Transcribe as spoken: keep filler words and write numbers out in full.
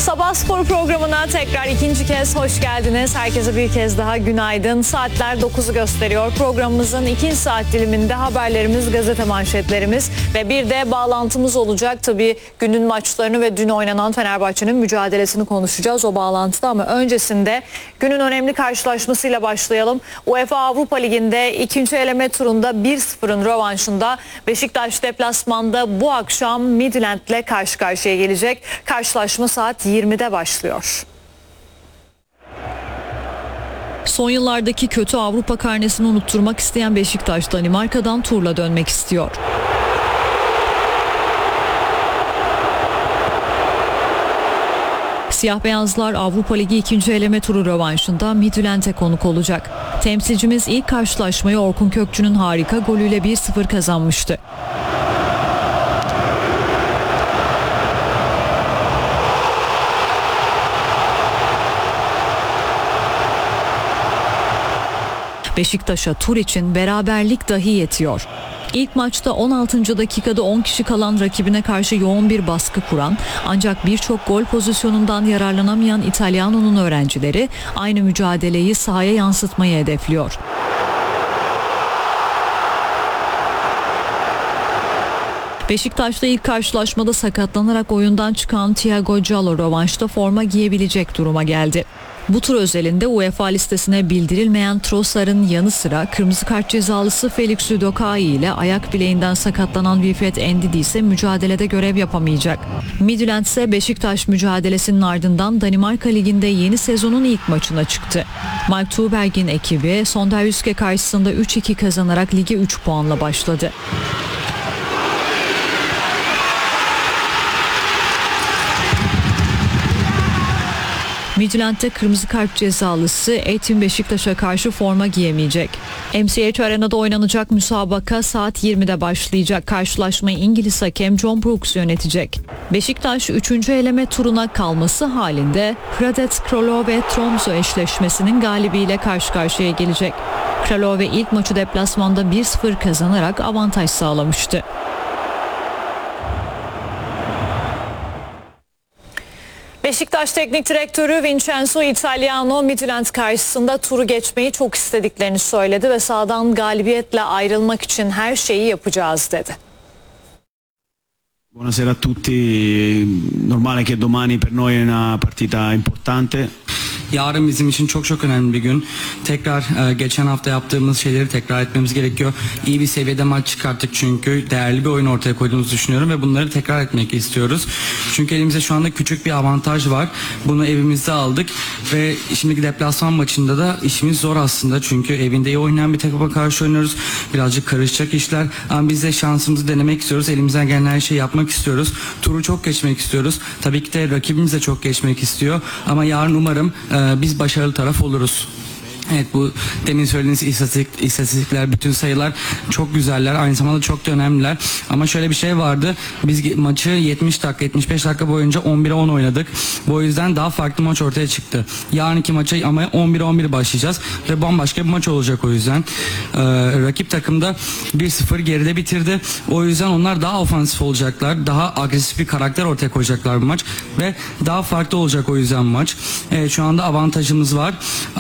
Sabah Spor programına tekrar ikinci kez hoş geldiniz. Herkese bir kez daha günaydın. Saatler dokuzu gösteriyor. Programımızın ikinci saat diliminde haberlerimiz, gazete manşetlerimiz ve bir de bağlantımız olacak. Tabii günün maçlarını ve dün oynanan Fenerbahçe'nin mücadelesini konuşacağız o bağlantıda. Ama öncesinde günün önemli karşılaşmasıyla başlayalım. UEFA Avrupa Ligi'nde ikinci eleme turunda bir sıfırın rövanşında Beşiktaş deplasmanda bu akşam Midland'le karşı karşıya gelecek. Karşılaşma saat yirmide başlıyor. Son yıllardaki kötü Avrupa karnesini unutturmak isteyen Beşiktaş Danimarka'dan turla dönmek istiyor. Siyah beyazlar Avrupa Ligi ikinci eleme turu rövanşında Midland'e konuk olacak. Temsilcimiz ilk karşılaşmayı Orkun Kökçü'nün harika golüyle bir sıfır kazanmıştı. Beşiktaş'a tur için beraberlik dahi yetiyor. İlk maçta on altıncı dakikada on kişi kalan rakibine karşı yoğun bir baskı kuran ancak birçok gol pozisyonundan yararlanamayan İtalyano'nun öğrencileri aynı mücadeleyi sahaya yansıtmayı hedefliyor. Beşiktaş'ta ilk karşılaşmada sakatlanarak oyundan çıkan Thiago Giallo rövanşta forma giyebilecek duruma geldi. Bu tur özelinde UEFA listesine bildirilmeyen Trossard'ın yanı sıra kırmızı kart cezalısı Felix Udokai ile ayak bileğinden sakatlanan Wilfred Ndidi ise mücadelede görev yapamayacak. Midland ise Beşiktaş mücadelesinin ardından Danimarka Ligi'nde yeni sezonun ilk maçına çıktı. Mark Tuğberg'in ekibi Sonderjyske karşısında üç iki kazanarak lige üç puanla başladı. Midland'de kırmızı kart cezalısı Eğitim Beşiktaş'a karşı forma giyemeyecek. M C H Arena'da oynanacak müsabaka saat yirmide başlayacak. Karşılaşmayı İngiliz hakem John Brooks yönetecek. Beşiktaş üçüncü eleme turuna kalması halinde Hradec Kralove Tromsø eşleşmesinin galibiyle karşı karşıya gelecek. Kralove ilk maçı deplasmanda bir sıfır kazanarak avantaj sağlamıştı. Beşiktaş Teknik Direktörü Vincenzo Italiano Midland karşısında turu geçmeyi çok istediklerini söyledi ve sahadan galibiyetle ayrılmak için her şeyi yapacağız dedi. Buonasera a tutti. Normale che domani per noi è una partita importante. Yarın bizim için çok çok önemli bir gün. Tekrar e, geçen hafta yaptığımız şeyleri tekrar etmemiz gerekiyor. İyi bir seviyede maç çıkarttık çünkü değerli bir oyun ortaya koyduğumuzu düşünüyorum ve bunları tekrar etmek istiyoruz. Çünkü elimizde şu anda küçük bir avantaj var. Bunu evimizde aldık ve şimdiki deplasman maçında da işimiz zor aslında. Çünkü evinde iyi oynayan bir takıma karşı oynuyoruz. Birazcık karışacak işler ama biz de şansımızı denemek istiyoruz. Elimizden gelen her şeyi yapmak istiyoruz. Turu çok geçmek istiyoruz. Tabii ki de rakibimiz de çok geçmek istiyor. Ama yarın umarım e, biz başarılı taraf oluruz. Evet, bu demin söylediğiniz istatistik, istatistikler, bütün sayılar çok güzeller, aynı zamanda çok da önemliler. Ama şöyle bir şey vardı, biz maçı yetmiş dakika yetmiş beş dakika boyunca on bire on oynadık. Bu yüzden daha farklı maç ortaya çıktı. Yarınki maça ama on bire on bir başlayacağız ve bambaşka bir maç olacak o yüzden. Ee, rakip takımda bir sıfır geride bitirdi. O yüzden onlar daha ofansif olacaklar, daha agresif bir karakter ortaya koyacaklar bu maç ve daha farklı olacak o yüzden maç. Evet, şu anda avantajımız var.